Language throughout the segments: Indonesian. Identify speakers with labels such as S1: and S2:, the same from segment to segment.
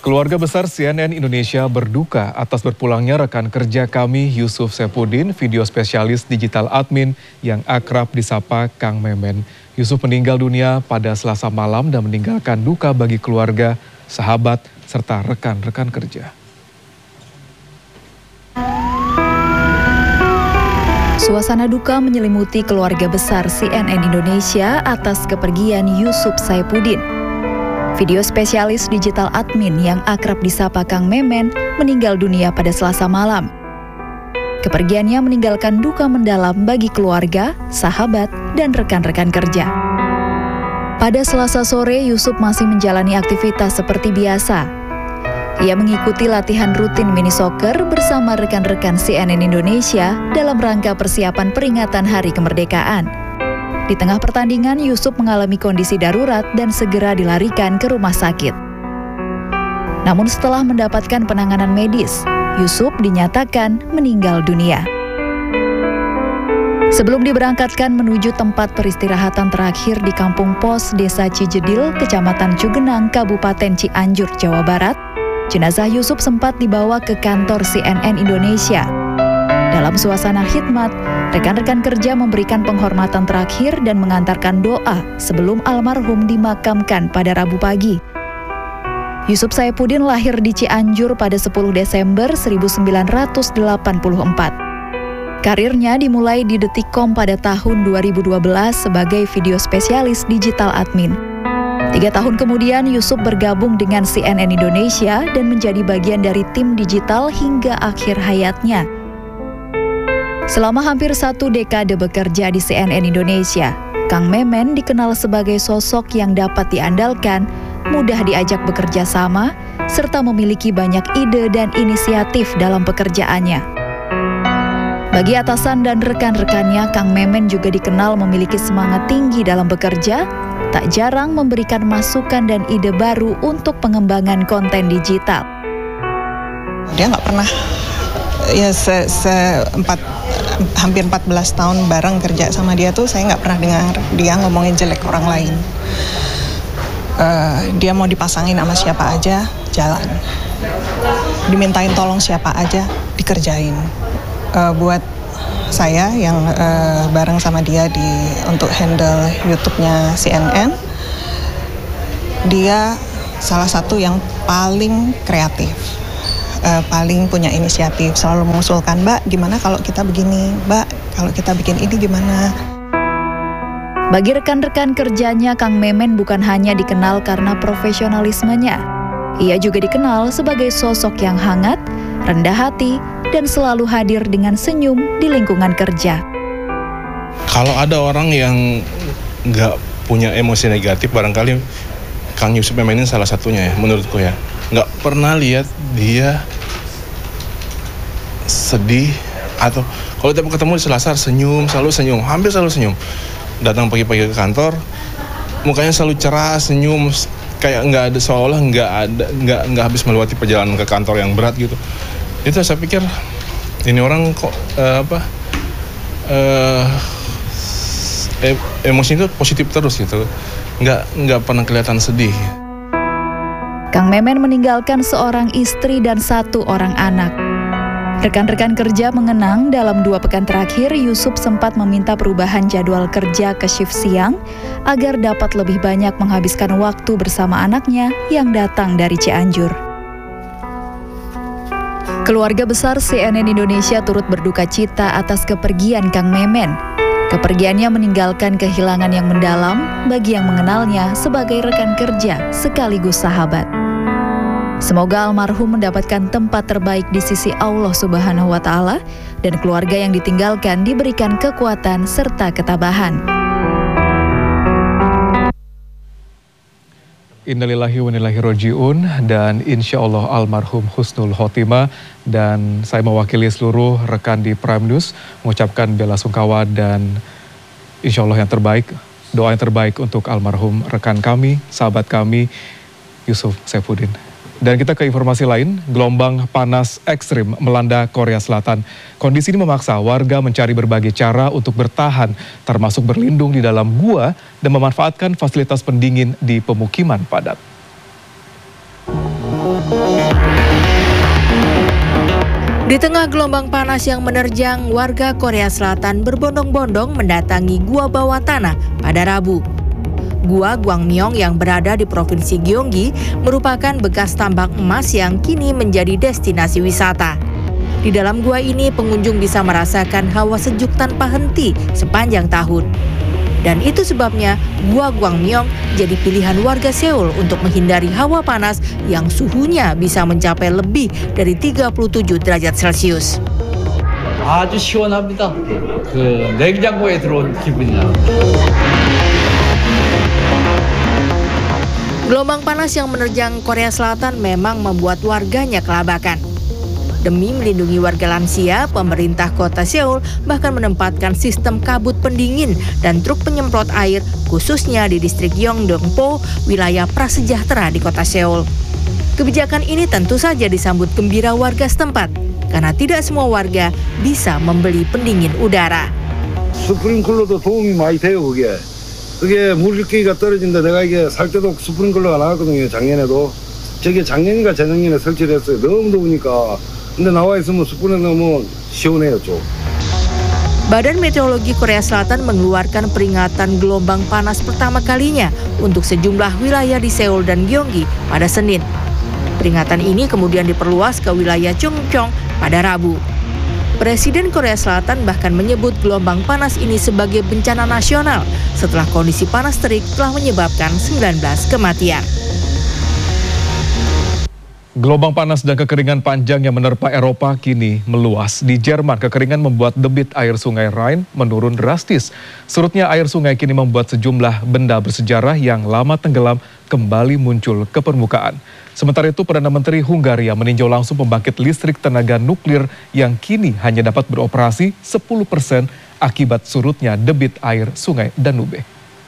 S1: Keluarga besar CNN Indonesia berduka atas berpulangnya rekan kerja kami Yusuf Saifuddin, video spesialis digital admin yang akrab disapa Kang Memen. Yusuf meninggal dunia pada Selasa malam dan meninggalkan duka bagi keluarga, sahabat, serta rekan-rekan kerja.
S2: Suasana duka menyelimuti keluarga besar CNN Indonesia atas kepergian Yusuf Saifuddin. Video spesialis digital admin yang akrab disapa Kang Memen meninggal dunia pada Selasa malam. Kepergiannya meninggalkan duka mendalam bagi keluarga, sahabat, dan rekan-rekan kerja. Pada Selasa sore, Yusuf masih menjalani aktivitas seperti biasa. Ia mengikuti latihan rutin mini soccer bersama rekan-rekan CNN Indonesia dalam rangka persiapan peringatan Hari Kemerdekaan. Di tengah pertandingan, Yusuf mengalami kondisi darurat dan segera dilarikan ke rumah sakit. Namun setelah mendapatkan penanganan medis, Yusuf dinyatakan meninggal dunia. Sebelum diberangkatkan menuju tempat peristirahatan terakhir di Kampung Pos, Desa Cijedil, Kecamatan Cugenang, Kabupaten Cianjur, Jawa Barat, jenazah Yusuf sempat dibawa ke kantor CNN Indonesia. Dalam suasana khidmat, rekan-rekan kerja memberikan penghormatan terakhir dan mengantarkan doa sebelum almarhum dimakamkan pada Rabu pagi. Yusuf Saifuddin lahir di Cianjur pada 10 Desember 1984. Karirnya dimulai di Detikcom pada tahun 2012 sebagai video spesialis digital admin. 3 tahun kemudian, Yusuf bergabung dengan CNN Indonesia dan menjadi bagian dari tim digital hingga akhir hayatnya. Selama hampir 1 dekade bekerja di CNN Indonesia, Kang Memen dikenal sebagai sosok yang dapat diandalkan, mudah diajak bekerja sama, serta memiliki banyak ide dan inisiatif dalam pekerjaannya. Bagi atasan dan rekan-rekannya, Kang Memen juga dikenal memiliki semangat tinggi dalam bekerja, tak jarang memberikan masukan dan ide baru untuk pengembangan konten digital.
S3: Dia nggak pernah, ya hampir 14 tahun bareng kerja sama dia tuh saya nggak pernah dengar dia ngomongin jelek orang lain. Dia mau dipasangin sama siapa aja, jalan. Dimintain tolong siapa aja, dikerjain. Buat saya yang bareng sama dia untuk handle YouTube-nya CNN, dia salah satu yang paling kreatif. Paling punya inisiatif, selalu mengusulkan, Mbak, gimana kalau kita begini, Mbak, kalau kita bikin ini gimana?
S2: Bagi rekan-rekan kerjanya, Kang Memen bukan hanya dikenal karena profesionalismenya. Ia juga dikenal sebagai sosok yang hangat, rendah hati, dan selalu hadir dengan senyum di lingkungan kerja.
S4: Kalau ada orang yang nggak punya emosi negatif, barangkali Kang Yusuf Memen ini salah satunya ya, menurutku ya. Nggak pernah lihat dia sedih atau kalau tiap ketemu di Selasa senyum, selalu senyum, hampir selalu senyum. Datang pagi-pagi ke kantor, mukanya selalu cerah, senyum, kayak nggak ada, seolah nggak habis melewati perjalanan ke kantor yang berat gitu. Itu saya pikir ini orang kok emosi itu positif terus gitu, nggak pernah kelihatan sedih.
S2: Kang Memen meninggalkan seorang istri dan 1 orang anak. Rekan-rekan kerja mengenang dalam 2 pekan terakhir, Yusuf sempat meminta perubahan jadwal kerja ke shift siang agar dapat lebih banyak menghabiskan waktu bersama anaknya yang datang dari Cianjur. Keluarga besar CNN Indonesia turut berduka cita atas kepergian Kang Memen. Kepergiannya meninggalkan kehilangan yang mendalam bagi yang mengenalnya sebagai rekan kerja sekaligus sahabat. Semoga almarhum mendapatkan tempat terbaik di sisi Allah Subhanahu wa Ta'ala dan keluarga yang ditinggalkan diberikan kekuatan serta ketabahan.
S1: Innalillahi wa inna ilaihi raji'un, dan insya Allah almarhum husnul khotimah. Dan saya mewakili seluruh rekan di Prime News mengucapkan bela sungkawa dan insya Allah yang terbaik, doa yang terbaik untuk almarhum rekan kami, sahabat kami, Yusuf Saifuddin. Dan kita ke informasi lain, gelombang panas ekstrim melanda Korea Selatan. Kondisi ini memaksa warga mencari berbagai cara untuk bertahan, termasuk berlindung di dalam gua dan memanfaatkan fasilitas pendingin di pemukiman padat.
S5: Di tengah gelombang panas yang menerjang, warga Korea Selatan berbondong-bondong mendatangi Gua Bawah Tanah pada Rabu. Gua Gwangmyeong yang berada di Provinsi Gyeonggi merupakan bekas tambang emas yang kini menjadi destinasi wisata. Di dalam gua ini pengunjung bisa merasakan hawa sejuk tanpa henti sepanjang tahun. Dan itu sebabnya Gua Gwangmyeong jadi pilihan warga Seoul untuk menghindari hawa panas yang suhunya bisa mencapai lebih dari 37 derajat Celcius.
S6: 아주 시원합니다. 그 냉장고에 들어온 기분이야.
S5: Gelombang panas yang menerjang Korea Selatan memang membuat warganya kelabakan. Demi melindungi warga lansia, pemerintah kota Seoul bahkan menempatkan sistem kabut pendingin dan truk penyemprot air khususnya di distrik Yeongdeungpo, wilayah prasejahtera di kota Seoul. Kebijakan ini tentu saja disambut gembira warga setempat karena tidak semua warga bisa membeli pendingin udara.
S7: 스프링클러도 도움이 많이 돼요, 그게. 그게 물기가 떨어진다. 내가 이게 살 때도 스프링클러가 나왔거든요, 작년에도. 저게 작년인가 재작년에 설치를 했어요. 너무 더우니까. 근데 나와 있으면 스프링 넣으면 시원해요, 좀.
S5: Badan Meteorologi Korea Selatan mengeluarkan peringatan gelombang panas pertama kalinya untuk sejumlah wilayah di Seoul dan Gyeonggi pada Senin. Peringatan ini kemudian diperluas ke wilayah Chungcheong pada Rabu. Presiden Korea Selatan bahkan menyebut gelombang panas ini sebagai bencana nasional setelah kondisi panas terik telah menyebabkan 19 kematian.
S1: Gelombang panas dan kekeringan panjang yang menerpa Eropa kini meluas. Di Jerman, kekeringan membuat debit air sungai Rhine menurun drastis. Surutnya air sungai kini membuat sejumlah benda bersejarah yang lama tenggelam kembali muncul ke permukaan. Sementara itu, Perdana Menteri Hungaria meninjau langsung pembangkit listrik tenaga nuklir yang kini hanya dapat beroperasi 10% akibat surutnya debit air sungai Danube.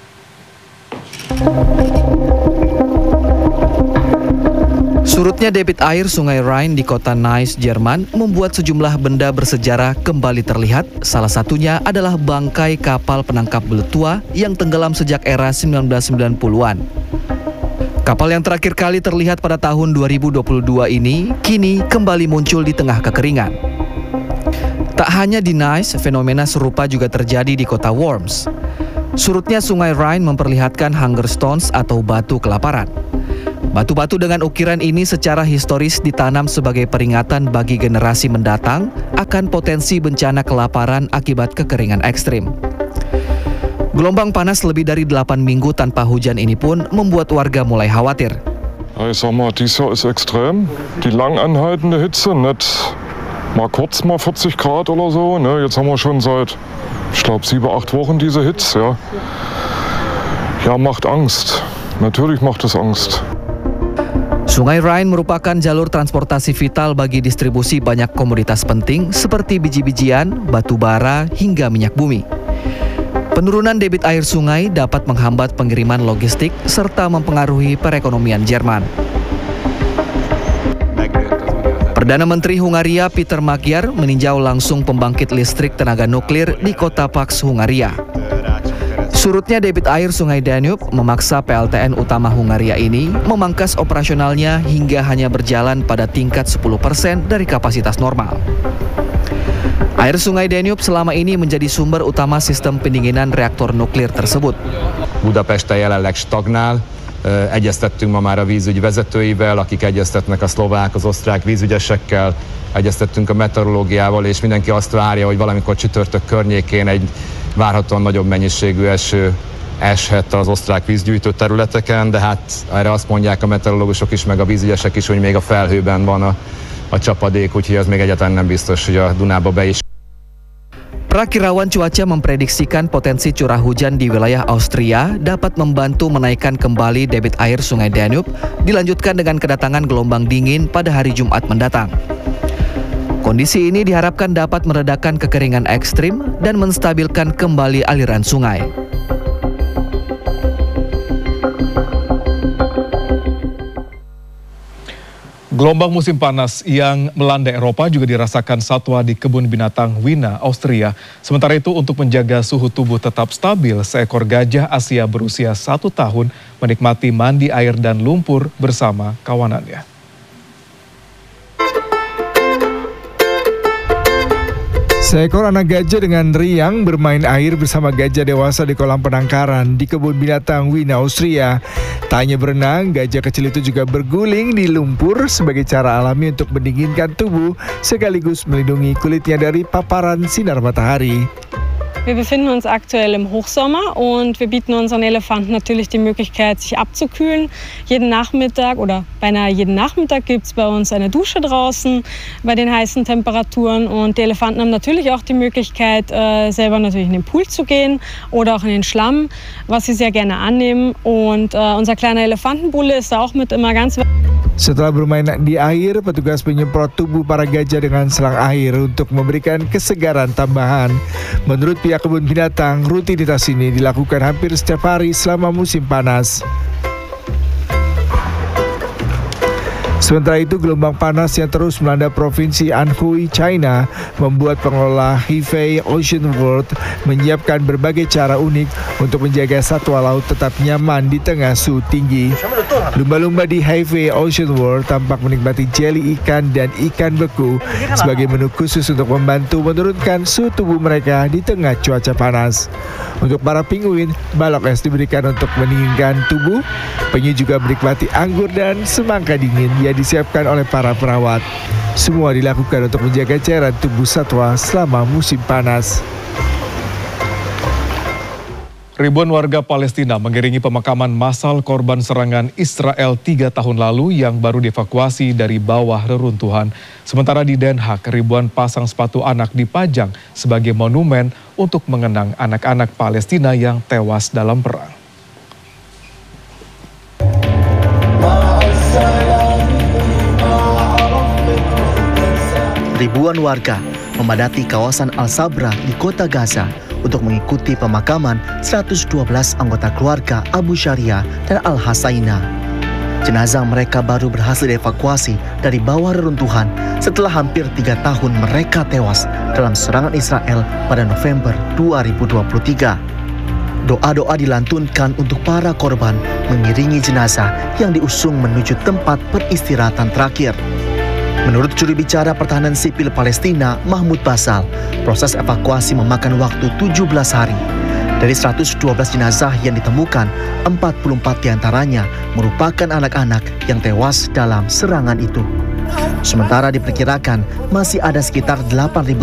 S8: Surutnya debit air sungai Rhine di kota Neuss, Jerman membuat sejumlah benda bersejarah kembali terlihat. Salah satunya adalah bangkai kapal penangkap belut tua yang tenggelam sejak era 1990-an. Kapal yang terakhir kali terlihat pada tahun 2022 ini kini kembali muncul di tengah kekeringan. Tak hanya di Neuss, fenomena serupa juga terjadi di kota Worms. Surutnya sungai Rhine memperlihatkan hunger stones atau batu kelaparan. Batu-batu dengan ukiran ini secara historis ditanam sebagai peringatan bagi generasi mendatang akan potensi bencana kelaparan akibat kekeringan ekstrim. Gelombang panas lebih dari 8 minggu tanpa hujan ini pun membuat warga mulai khawatir.
S9: Ich sag mal, dies Jahr ist extrem. Die lang anhaltende Hitze, nicht mal kurz mal 40 Grad oder so. Ne? Jetzt haben wir schon seit, ich glaube, 7-8 Wochen diese Hitze. Ja. Ja, macht Angst. Natürlich macht es Angst.
S8: Sungai Rhine merupakan jalur transportasi vital bagi distribusi banyak komoditas penting seperti biji-bijian, batu bara, hingga minyak bumi. Penurunan debit air sungai dapat menghambat pengiriman logistik serta mempengaruhi perekonomian Jerman. Perdana Menteri Hungaria Peter Magyar meninjau langsung pembangkit listrik tenaga nuklir di kota Paks, Hungaria. Surutnya debit air sungai Danube memaksa PLTN utama Hungaria ini memangkas operasionalnya hingga hanya berjalan pada tingkat 10% dari kapasitas normal. Air sungai Danube selama ini menjadi sumber utama sistem pendinginan reaktor nuklir tersebut.
S10: Budapesten jelenleg stagnál. Egyeztettünk ma már a vízügy vezetőivel, akik egyeztetnek a szlovák, az osztrák vízügyesekkel, egyeztettünk a meteorológiával, és mindenki azt várja, hogy valamikor csütörtök környékén egy várhatóan nagyobb mennyiségű eső eshet az osztrák vízgyűjtő területeken, de hát erre azt mondják a meteorológusok is, meg a vízügyesek is, hogy még a felhőben van a csapadék, úgyhogy ez még egyáltalán nem biztos, hogy a Dunába be is.
S8: Prakirawan cuaca memprediksikan potensi curah hujan di wilayah Austria dapat membantu menaikkan kembali debit air sungai Danube, dilanjutkan dengan kedatangan gelombang dingin pada hari Jumat mendatang. Kondisi ini diharapkan dapat meredakan kekeringan ekstrim dan menstabilkan kembali aliran sungai.
S1: Gelombang musim panas yang melanda Eropa juga dirasakan satwa di kebun binatang Wina, Austria. Sementara itu, untuk menjaga suhu tubuh tetap stabil, seekor gajah Asia berusia 1 tahun menikmati mandi air dan lumpur bersama kawanannya.
S11: Seekor anak gajah dengan riang bermain air bersama gajah dewasa di kolam penangkaran di kebun binatang Wina, Austria. Tak hanya berenang, gajah kecil itu juga berguling di lumpur sebagai cara alami untuk mendinginkan tubuh sekaligus melindungi kulitnya dari paparan sinar matahari.
S12: Wir befinden uns aktuell im Hochsommer und wir bieten unseren Elefanten natürlich die Möglichkeit, sich abzukühlen. Jeden Nachmittag oder beinahe jeden Nachmittag gibt es bei uns eine Dusche draußen bei den heißen Temperaturen und die Elefanten haben natürlich auch die Möglichkeit, selber natürlich in den Pool zu gehen oder auch in den Schlamm, was sie sehr gerne annehmen. Und unser kleiner Elefantenbulle ist da auch mit immer ganz...
S11: Setelah bermain di air, petugas menyemprot tubuh para gajah dengan selang air untuk memberikan kesegaran tambahan. Menurut pihak kebun binatang, rutinitas ini dilakukan hampir setiap hari selama musim panas. Sementara itu, gelombang panas yang terus melanda provinsi Anhui, China, membuat pengelola Hefei Ocean World menyiapkan berbagai cara unik untuk menjaga satwa laut tetap nyaman di tengah suhu tinggi. Lumba-lumba di Hefei Ocean World tampak menikmati jeli ikan dan ikan beku sebagai menu khusus untuk membantu menurunkan suhu tubuh mereka di tengah cuaca panas. Untuk para penguin, balok es diberikan untuk mendinginkan tubuh. Penyu juga menikmati anggur dan semangka dingin yang disiapkan oleh para perawat. Semua dilakukan untuk menjaga cairan tubuh satwa selama musim panas.
S1: Ribuan warga Palestina mengiringi pemakaman massal korban serangan Israel 3 tahun lalu yang baru dievakuasi dari bawah reruntuhan. Sementara di Den Haag, ribuan pasang sepatu anak dipajang sebagai monumen untuk mengenang anak-anak Palestina yang tewas dalam perang.
S13: Ribuan warga memadati kawasan Al-Sabra di kota Gaza untuk mengikuti pemakaman 112 anggota keluarga Abu Sharia dan Al-Hasaina. Jenazah mereka baru berhasil dievakuasi dari bawah reruntuhan setelah hampir 3 tahun mereka tewas dalam serangan Israel pada November 2023. Doa-doa dilantunkan untuk para korban mengiringi jenazah yang diusung menuju tempat peristirahatan terakhir. Menurut juru bicara pertahanan sipil Palestina, Mahmud Basal, proses evakuasi memakan waktu 17 hari. Dari 112 jenazah yang ditemukan, 44 diantaranya merupakan anak-anak yang tewas dalam serangan itu. Sementara diperkirakan masih ada sekitar 8.000